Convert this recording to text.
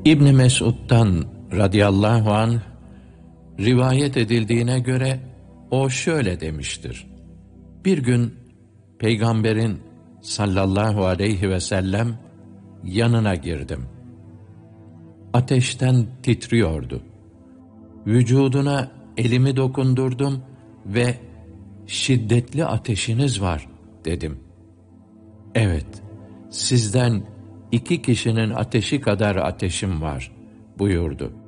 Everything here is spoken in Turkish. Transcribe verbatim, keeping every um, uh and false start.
İbn Mesud'dan radıyallahu anh rivayet edildiğine göre o şöyle demiştir: Bir gün Peygamberin sallallahu aleyhi ve sellem yanına girdim. Ateşten titriyordu. Vücuduna elimi dokundurdum ve şiddetli ateşiniz var dedim. Evet, sizden iki kişinin ateşi kadar ateşim var buyurdu.